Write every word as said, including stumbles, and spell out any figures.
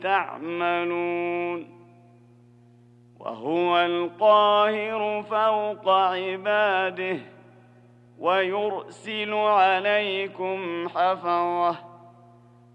تعملون وهو القاهر فوق عباده ويرسل عليكم حفظه